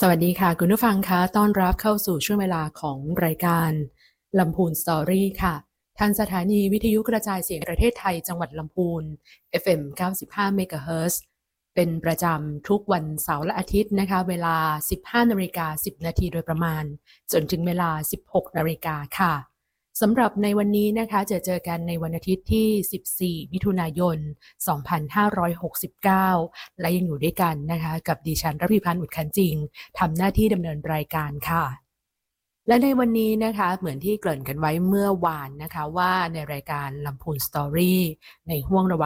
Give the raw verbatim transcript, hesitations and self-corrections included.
สวัสดีค่ะคุณผู้ฟังคะต้อนรับเข้าสู่ช่วงเวลาของรายการลำพูนสตอรี่ค่ะทางสถานีวิทยุกระจายเสียงประเทศไทยจังหวัดลำพูน เอฟ เอ็ม เก้าสิบห้า เมกะเฮิรตซ์ เป็นประจำทุกวันเสาร์และอาทิตย์นะคะเวลา สิบห้านาฬิกาสิบนาทีโดยประมาณจนถึงเวลา สิบหกนาฬิกาค่ะสำหรับในวันนี้นะคะจะเจอกันในวันอาทิตย์ที่ สิบสี่มิถุนายน สองพันห้าร้อยหกสิบเก้า และยังอยู่ด้วยกันนะคะกับดิฉันระพีพันธ์อุดขันจริงทำหน้าที่ดำเนินรายการค่ะและในวันนี้นะคะเหมือนที่เกริ่นกันไว้เมื่อวานนะคะว่าในรายการลำพูนสตอรี่ในห้วงระหว่าง